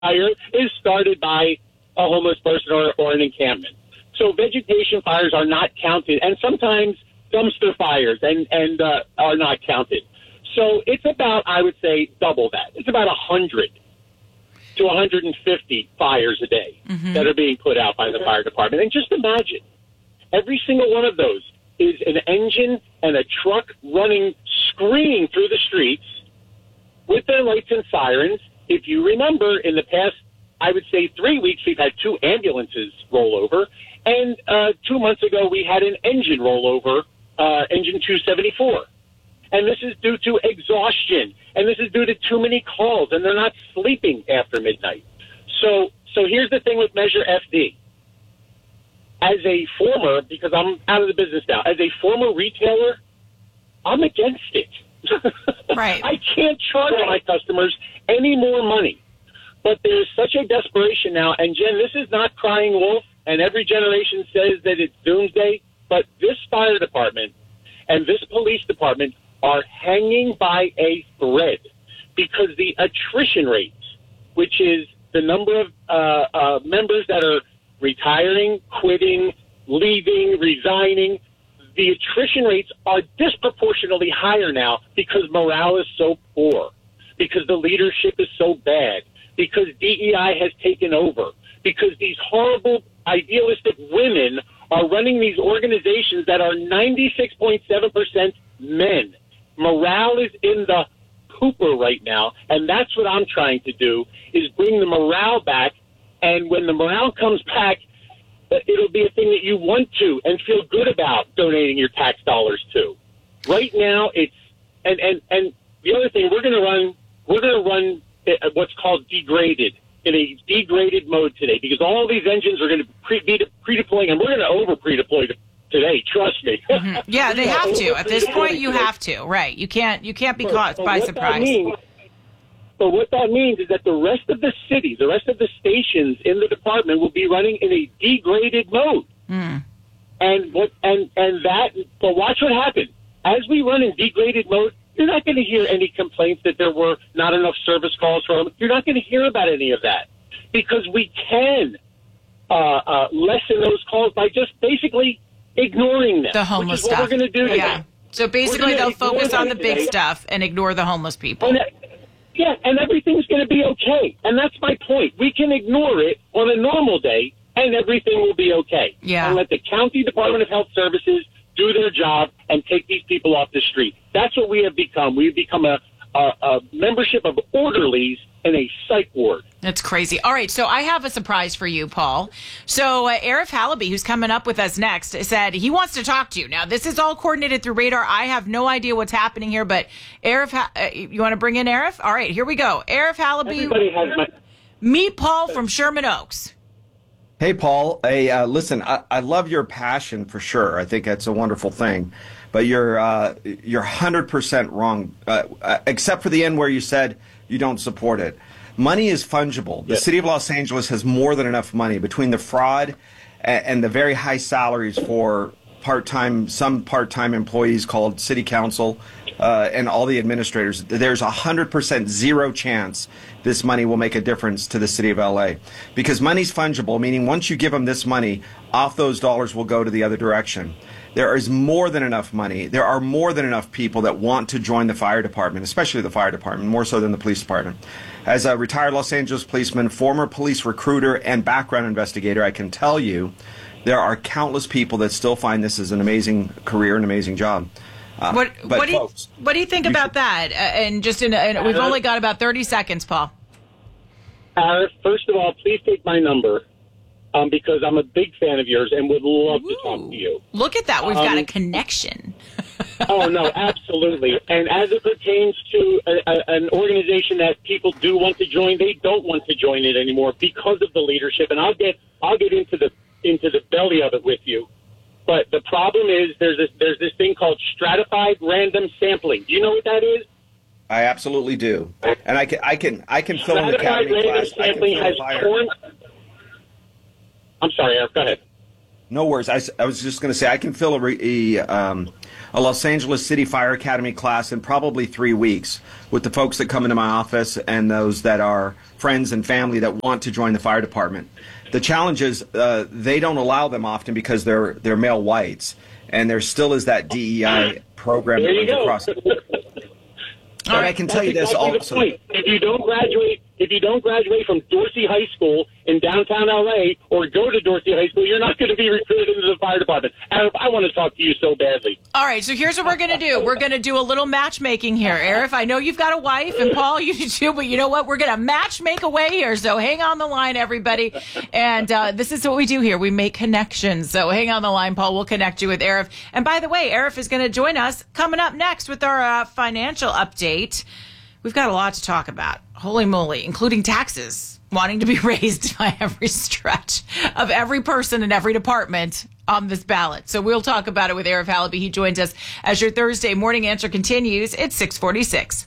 fire is started by a homeless person or an encampment. So vegetation fires are not counted, and sometimes dumpster fires and are not counted. So it's about, I would say, double that. It's about 100 to 150 fires a day that are being put out by the fire department. And just imagine, every single one of those is an engine and a truck running, screaming through the streets with their lights and sirens. If you remember, in the past, I would say 3 weeks, we've had 2 ambulances roll over. And 2 months ago, we had an engine rollover, engine 274. And this is due to exhaustion. And this is due to too many calls. And they're not sleeping after midnight. So here's the thing with Measure FD. As a former, because I'm out of the business now, as a former retailer, I'm against it. Right. I can't charge my customers any more money. But there's such a desperation now. And, Jen, this is not crying wolf. And every generation says that it's doomsday. But this fire department and this police department are hanging by a thread because the attrition rates, which is the number of members that are retiring, quitting, leaving, resigning, the attrition rates are disproportionately higher now because morale is so poor, because the leadership is so bad, because DEI has taken over, because these horrible, idealistic women are running these organizations that are 96.7% men. Morale is in the pooper right now, and that's what I'm trying to do, is bring the morale back. And when the morale comes back, it'll be a thing that you want to and feel good about donating your tax dollars to. Right now, it's and the other thing, we're going to run what's called degraded, in a degraded mode today, because all these engines are going to be pre-deploying, and we're going to over-pre-deploy today. Trust me. Yeah, they have to. At this point, you have to. Right? You can't be caught by surprise. But what that means is that the rest of the city, the rest of the stations in the department will be running in a degraded mode. But watch what happens. As we run in degraded mode, you're not going to hear any complaints that there were not enough service calls from them. You're not going to hear about any of that because we can lessen those calls by just basically ignoring them. The homeless which is stuff. What we're going to do today. Yeah. So basically, they'll focus on the big stuff and ignore the homeless people. Yeah, and everything's going to be okay. And that's my point. We can ignore it on a normal day, and everything will be okay. Yeah. And let the County Department of Health Services do their job and take these people off the street. That's what we have become. We've become a membership of orderlies in a psych ward. That's crazy. All right, so I have a surprise for you, Paul. So Arif Halaby, who's coming up with us next, said he wants to talk to you. Now, this is all coordinated through Radar. I have no idea what's happening here, but Arif, you want to bring in Arif? All right, here we go. Arif Halaby, meet Paul from Sherman Oaks. Hey, Paul. Hey, listen, I love your passion for sure. I think that's a wonderful thing. But you're 100% wrong, except for the end where you said you don't support it. Money is fungible. The city of Los Angeles has more than enough money between the fraud and the very high salaries for some part-time employees called city council and all the administrators. There's 100% zero chance this money will make a difference to the city of LA because money's fungible, meaning once you give them this money, off those dollars will go to the other direction. There is more than enough money. There are more than enough people that want to join the fire department, especially the fire department, more so than the police department. As a retired Los Angeles policeman, former police recruiter, and background investigator, I can tell you there are countless people that still find this is an amazing career, an amazing job. What do you think about that? And just we've only got about 30 seconds, Paul. First of all, please take my number. Because I'm a big fan of yours and would love to talk to you. Look at that. We've got a connection. Oh, no, absolutely. And as it pertains to an organization that people do want to join, they don't want to join it anymore because of the leadership. And I'll get into the belly of it with you. But the problem is there's this thing called stratified random sampling. Do you know what that is? I absolutely do. And I can fill in the academy class. Sampling has torn. I'm sorry, Eric, go ahead. No worries. I was just going to say I can fill a Los Angeles City Fire Academy class in probably 3 weeks with the folks that come into my office and those that are friends and family that want to join the fire department. The challenge is they don't allow them often because they're male whites, and there still is that DEI program that runs across. All right, I can tell you this also. If you don't graduate from Dorsey High School in downtown LA or go to Dorsey High School, you're not going to be recruited into the fire department. I want to talk to you so badly. All right, so here's what we're going to do. We're going to do a little matchmaking here. Arif, I know you've got a wife, and Paul, you do too, but you know what? We're going to matchmake away here, so hang on the line, everybody. And this is what we do here. We make connections. So hang on the line, Paul. We'll connect you with Arif. And by the way, Arif is going to join us coming up next with our financial update. We've got a lot to talk about. Holy moly, including taxes wanting to be raised by every stretch of every person in every department on this ballot. So we'll talk about it with Arif Halaby. He joins us as your Thursday morning answer continues. It's 6:46.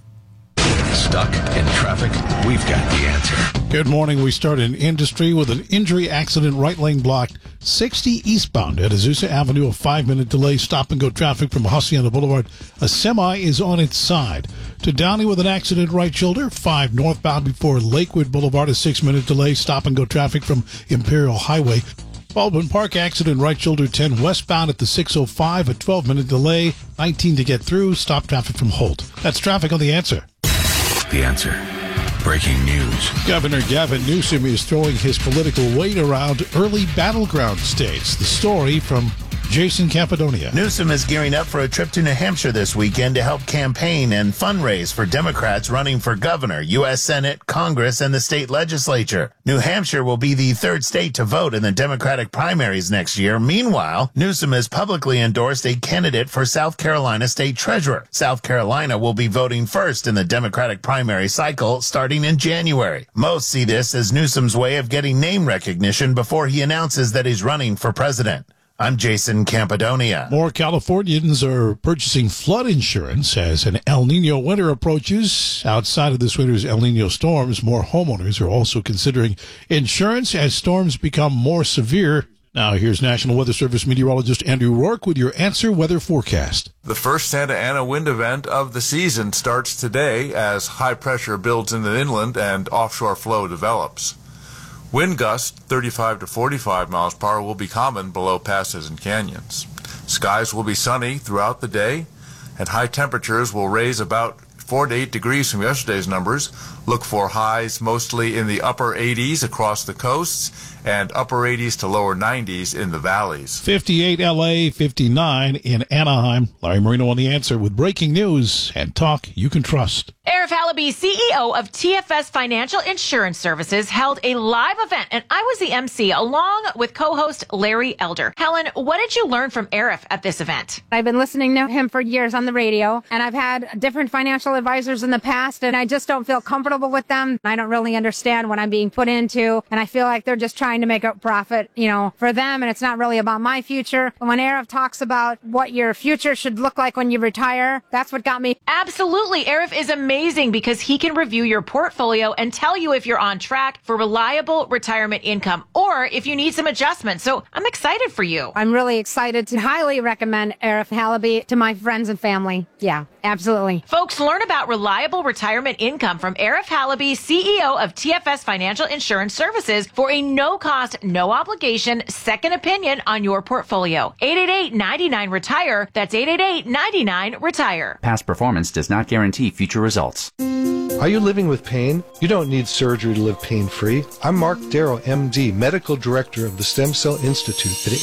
Stuck in traffic? We've got the answer. Good morning. We start in industry with an injury accident. Right lane blocked 60 eastbound at Azusa Avenue. A 5-minute delay. Stop and go traffic from Hacienda Boulevard. A semi is on its side. To Downey with an accident right shoulder. 5 northbound before Lakewood Boulevard. A 6-minute delay. Stop and go traffic from Imperial Highway. Baldwin Park accident right shoulder 10 westbound at the 605. A 12-minute delay. 19 to get through. Stop traffic from Holt. That's traffic on The Answer. The Answer. Breaking news. Governor Gavin Newsom is throwing his political weight around early battleground states. The story from Jason Campidonia. Newsom is gearing up for a trip to New Hampshire this weekend to help campaign and fundraise for Democrats running for governor, U.S. Senate, Congress, and the state legislature. New Hampshire will be the third state to vote in the Democratic primaries next year. Meanwhile, Newsom has publicly endorsed a candidate for South Carolina state treasurer. South Carolina will be voting first in the Democratic primary cycle starting in January. Most see this as Newsom's way of getting name recognition before he announces that he's running for president. I'm Jason Campidonia. More Californians are purchasing flood insurance as an El Nino winter approaches. Outside of this winter's El Nino storms, more homeowners are also considering insurance as storms become more severe. Now, here's National Weather Service meteorologist Andrew Rourke with your Answer Weather Forecast. The first Santa Ana wind event of the season starts today as high pressure builds in the inland and offshore flow develops. Wind gusts 35 to 45 miles per hour will be common below passes and canyons. Skies will be sunny throughout the day, and high temperatures will raise about 4 to 8 degrees from yesterday's numbers. Look for highs mostly in the upper 80s across the coasts and upper 80s to lower 90s in the valleys. 58 L.A., 59 in Anaheim. Larry Marino on The Answer with breaking news and talk you can trust. Arif Halaby, CEO of TFS Financial Insurance Services, held a live event, and I was the MC along with co-host Larry Elder. Helen, what did you learn from Arif at this event? I've been listening to him for years on the radio, and I've had different financial advisors in the past, and I just don't feel comfortable with them. I don't really understand what I'm being put into, and I feel like they're just trying to make a profit, for them, and it's not really about my future. And when Arif talks about what your future should look like when you retire, that's what got me. Absolutely. Arif is amazing because he can review your portfolio and tell you if you're on track for reliable retirement income or if you need some adjustments. So I'm excited for you. I'm really excited to highly recommend Arif Halaby to my friends and family. Yeah, absolutely. Folks, learn about reliable retirement income from Arif Halaby, CEO of TFS Financial Insurance Services, for a no-cost, no-obligation second opinion on your portfolio. 888-99-RETIRE. That's 888-99-RETIRE. Past performance does not guarantee future results. Are you living with pain? You don't need surgery to live pain-free. I'm Mark Darrow, MD, Medical Director of the Stem Cell Institute at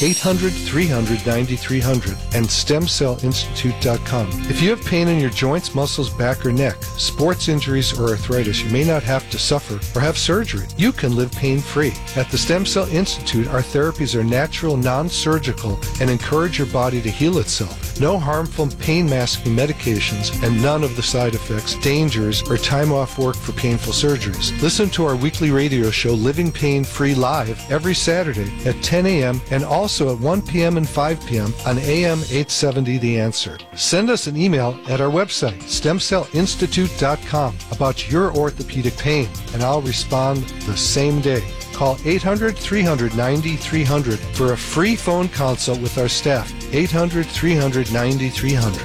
800-300-9300 and stemcellinstitute.com. If you have pain in your joints, muscles, back, or neck, sports injuries, or arthritis, you may not have to suffer or have surgery. You can live pain-free. At the Stem Cell Institute, our therapies are natural, non-surgical, and encourage your body to heal itself. No harmful pain-masking medications and none of the side effects, dangers, or time time off work for painful surgeries. Listen to our weekly radio show, Living Pain Free Live, every Saturday at 10 a.m. and also at 1 p.m. and 5 p.m. on AM 870 The Answer. Send us an email at our website, stemcellinstitute.com, about your orthopedic pain, and I'll respond the same day. Call 800-300-9300 for a free phone consult with our staff. 800-300-9300.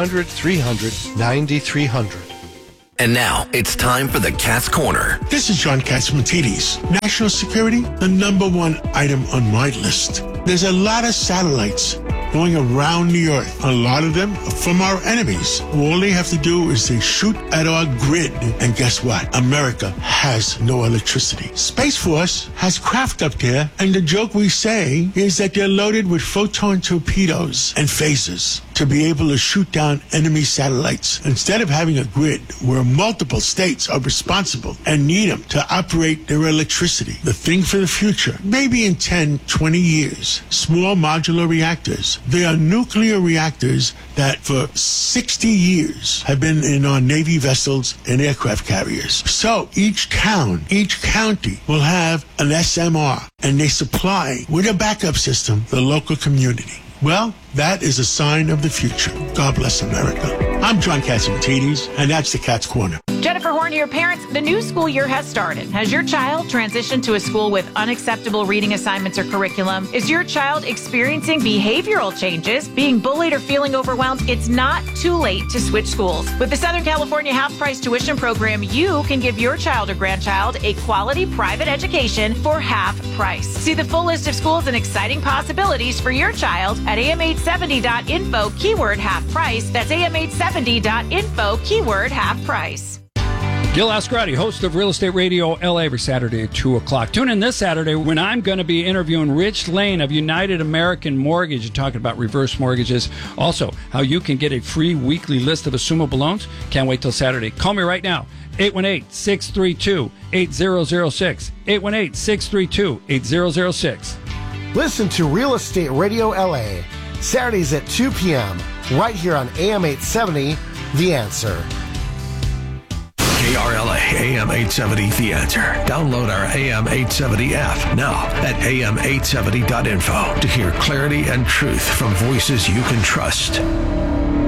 800-300-9300. And now, it's time for the Cat's Corner. This is John Catsimatidis. National security, the number one item on my list. There's a lot of satellites going around the earth. A lot of them are from our enemies. All they have to do is they shoot at our grid. And guess what? America has no electricity. Space Force has craft up there, and the joke we say is that they're loaded with photon torpedoes and phasers to be able to shoot down enemy satellites. Instead of having a grid where multiple states are responsible and need them to operate their electricity, the thing for the future, maybe in 10, 20 years, small modular reactors. They are nuclear reactors that for 60 years have been in our Navy vessels and aircraft carriers. So each town, each county will have an SMR, and they supply with a backup system the local community. Well, that is a sign of the future. God bless America. I'm John Catsimatidis, and that's the Cat's Corner. Jennifer Horn here. Parents, the new school year has started. Has your child transitioned to a school with unacceptable reading assignments or curriculum? Is your child experiencing behavioral changes, being bullied, or feeling overwhelmed? It's not too late to switch schools. With the Southern California half-price tuition program, you can give your child or grandchild a quality private education for half price. See the full list of schools and exciting possibilities for your child at am870.info, keyword half price. That's am870.info, keyword half price. Gil Ascarati, host of Real Estate Radio LA, every Saturday at 2 o'clock. Tune in this Saturday when I'm going to be interviewing Rich Lane of United American Mortgage and talking about reverse mortgages. Also, how you can get a free weekly list of assumable loans. Can't wait till Saturday. Call me right now, 818-632-8006. 818-632-8006. Listen to Real Estate Radio LA, Saturdays at 2 p.m., right here on AM 870, The Answer. KRLA AM 870 The Answer. Download our AM 870 app now at am870.info to hear clarity and truth from voices you can trust.